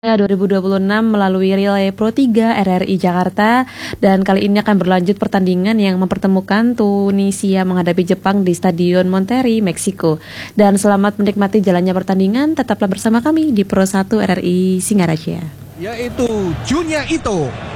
2026 melalui Relay Pro 3 RRI Jakarta, dan kali ini akan berlanjut pertandingan yang mempertemukan Tunisia menghadapi Jepang di Stadion Monterrey, Meksiko. Dan selamat menikmati jalannya pertandingan, tetaplah bersama kami di Pro 1 RRI Singaraja. Yaitu Junya Ito.